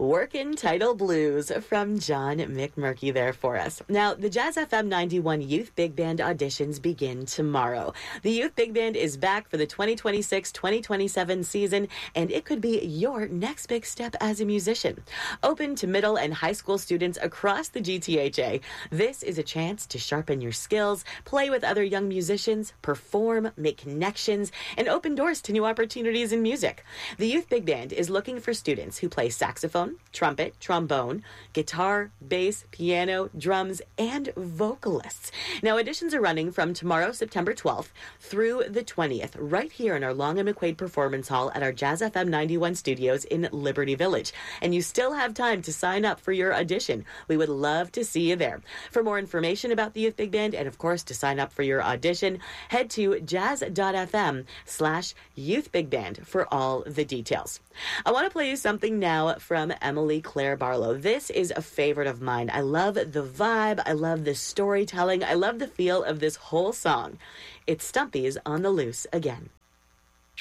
Workin' Title Blues from John McMurky there for us. Now, the Jazz FM 91 Youth Big Band auditions begin tomorrow. The Youth Big Band is back for the 2026-2027 season, and it could be your next big step as a musician. Open to middle and high school students across the GTHA, this is a chance to sharpen your skills, play with other young musicians, perform, make connections, and open doors to new opportunities in music. The Youth Big Band is looking for students who play saxophone, trumpet, trombone, guitar, bass, piano, drums, and vocalists. Now, auditions are running from tomorrow, September 12th, through the 20th, right here in our Long and McQuaid Performance Hall at our Jazz FM 91 studios in Liberty Village. And you still have time to sign up for your audition. We would love to see you there. For more information about the Youth Big Band and, of course, to sign up for your audition, head to jazz.fm/Youth Big Band for all the details. I want to play you something now from Emily Claire Barlow. This is a favorite of mine. I love the vibe. I love the storytelling. I love the feel of this whole song. It's Stumpy's on the Loose again.